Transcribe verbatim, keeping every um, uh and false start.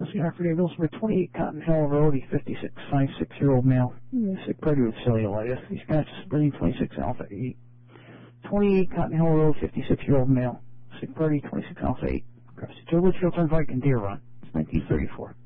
Listening for Bills for twenty-eight Cotton Hill Road, a fifty-six, five, six-year-old male. Sick party with cellulitis. He's got splitting twenty-six alpha eight. twenty-eight Cotton Hill Road, fifty-six-year-old male. Sick party twenty-six alpha eight. Across the Litchfield Turnpike and Deer Run. It's nineteen thirty-four.